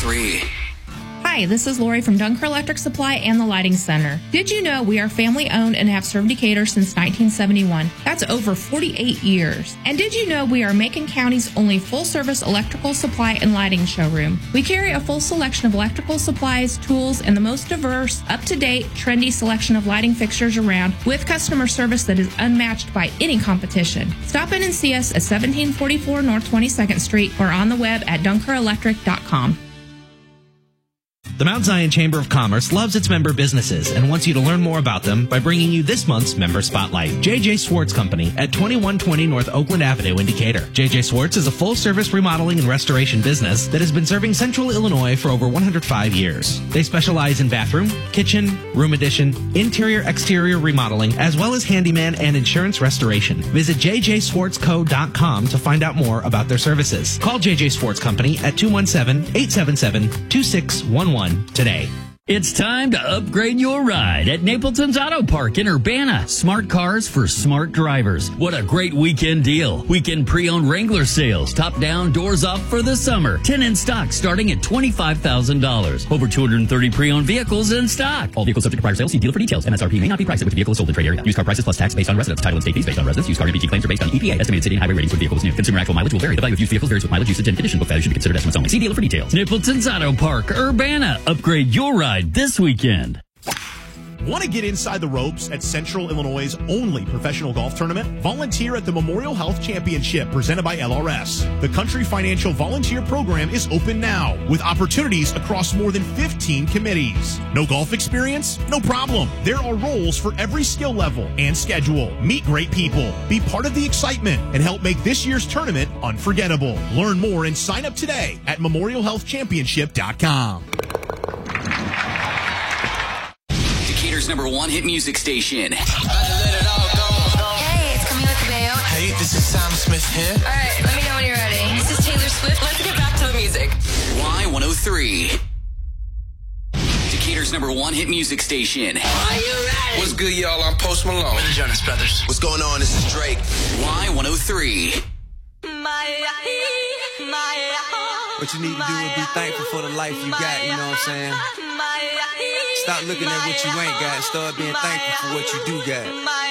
103. Hi, this is Lori from Dunker Electric Supply and the Lighting Center. Did you know we are family owned and have served Decatur since 1971? That's over 48 years. And did you know we are Macon County's only full-service electrical supply and lighting showroom? We carry a full selection of electrical supplies, tools, and the most diverse, up-to-date, trendy selection of lighting fixtures around with customer service that is unmatched by any competition. Stop in and see us at 1744 North 22nd Street or on the web at dunkerelectric.com. The Mount Zion Chamber of Commerce loves its member businesses and wants you to learn more about them by bringing you this month's Member Spotlight. J.J. Swartz Company at 2120 North Oakland Avenue in Decatur. J.J. Swartz is a full-service remodeling and restoration business that has been serving Central Illinois for over 105 years. They specialize in bathroom, kitchen, room addition, interior-exterior remodeling, as well as handyman and insurance restoration. Visit jjswartzco.com to find out more about their services. Call J.J. Swartz Company at 217-877-2611. Today. It's time to upgrade your ride at Napleton's Auto Park in Urbana. Smart cars for smart drivers. What a great weekend deal. Weekend pre-owned Wrangler sales. Top down, doors off for the summer. 10 in stock starting at $25,000. Over 230 pre-owned vehicles in stock. All vehicles subject to prior sale. See dealer for details. MSRP may not be priced at which vehicle is sold in trade area. Used car prices plus tax based on residence. Title and state fees based on residence. Used car MVG claims are based on EPA. Estimated city and highway ratings for vehicles new. Consumer actual mileage will vary. The value of used vehicles varies with mileage, usage, and condition. Book value should be considered estimates only. See dealer for details. Napleton's Auto Park, Urbana. Upgrade your ride this weekend. Want to get inside the ropes at Central Illinois' only professional golf tournament? Volunteer at the Memorial Health Championship presented by LRS. The Country Financial Volunteer Program is open now with opportunities across more than 15 committees. No golf experience? No problem. There are roles for every skill level and schedule. Meet great people. Be part of the excitement and help make this year's tournament unforgettable. Learn more and sign up today at memorialhealthchampionship.com. Decatur's #1 hit music station. Hey, it's Camila Cabello. Hey, this is Sam Smith here. All right, let me know when you're ready. This is Taylor Swift. Let's get back to the music. Y103. Decatur's #1 hit music station. Are you ready? What's good, y'all? I'm Post Malone. We're the Jonas Brothers. What's going on? This is Drake. Y103. What you need to do is be thankful for the life you got, you know what I'm saying? Stop looking at what you ain't got and start being thankful for what you do got.